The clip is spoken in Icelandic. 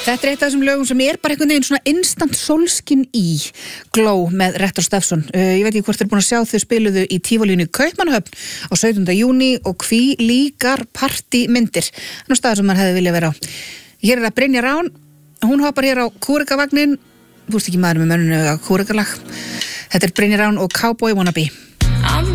Þetta eitt af þessum lögum sem bara einhvern veginn svona instant sólskin í Glow með Retro Steffson. Ég veit ekki hvort þeir búin að sjá þau spiluðu í Tívolínu í Kaupmannahöfn á 17. júní og hví líkar partymyndir. Þannig staðar sem maður hefði viljað vera á. Hér það Brynja Rán, hún hoppar hér á kúrekavagnin. Þú veist ekki maður með mönnunu að kúrekalag. Þetta Brynja Rán og Cowboy Wannabe.